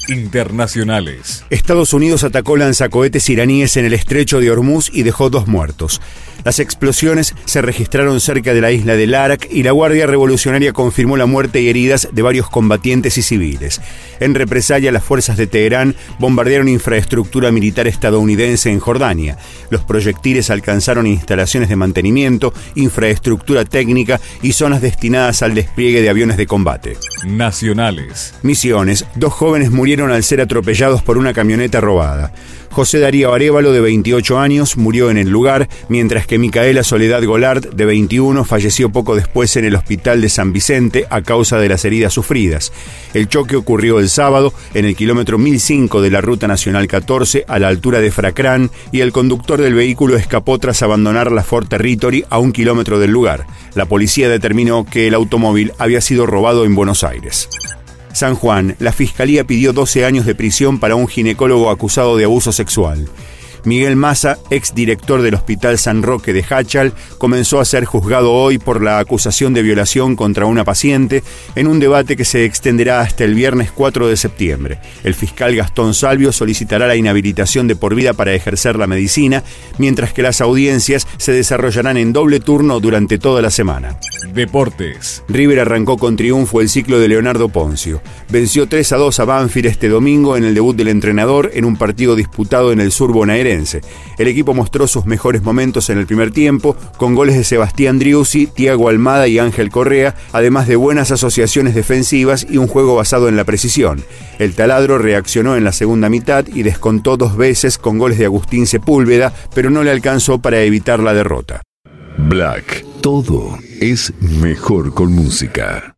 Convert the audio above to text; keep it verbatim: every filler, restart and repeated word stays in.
Internacionales. Estados Unidos atacó lanzacohetes iraníes en el estrecho de Hormuz y dejó dos muertos. Las explosiones se registraron cerca de la isla de Larak y la Guardia Revolucionaria confirmó la muerte y heridas de varios combatientes y civiles. En represalia, las fuerzas de Teherán bombardearon infraestructura militar estadounidense en Jordania. Los proyectiles alcanzaron instalaciones de mantenimiento, infraestructura técnica y zonas destinadas al despliegue de aviones de combate. Nacionales. Misiones. Dos jóvenes murieron al ser atropellados por una camioneta robada. José Darío Arévalo, de veintiocho años, murió en el lugar, mientras que Micaela Soledad Golard, de veintiuno, falleció poco después en el hospital de San Vicente a causa de las heridas sufridas. El choque ocurrió el sábado en el kilómetro mil cinco de la Ruta Nacional catorce, a la altura de Fracrán, y el conductor del vehículo escapó tras abandonar la Ford Territory a un kilómetro del lugar. La policía determinó que el automóvil había sido robado en Buenos Aires. San Juan, la Fiscalía pidió doce años de prisión para un ginecólogo acusado de abuso sexual. Miguel Massa, exdirector del Hospital San Roque de Háchal, comenzó a ser juzgado hoy por la acusación de violación contra una paciente en un debate que se extenderá hasta el viernes cuatro de septiembre. El fiscal Gastón Salvio solicitará la inhabilitación de por vida para ejercer la medicina, mientras que las audiencias se desarrollarán en doble turno durante toda la semana. Deportes. River arrancó con triunfo el ciclo de Leonardo Poncio. Venció tres a dos a Banfield este domingo en el debut del entrenador en un partido disputado en el sur bonaerense. El equipo mostró sus mejores momentos en el primer tiempo, con goles de Sebastián Driussi, Thiago Almada y Ángel Correa, además de buenas asociaciones defensivas y un juego basado en la precisión. El taladro reaccionó en la segunda mitad y descontó dos veces con goles de Agustín Sepúlveda, pero no le alcanzó para evitar la derrota. Black. Todo es mejor con música.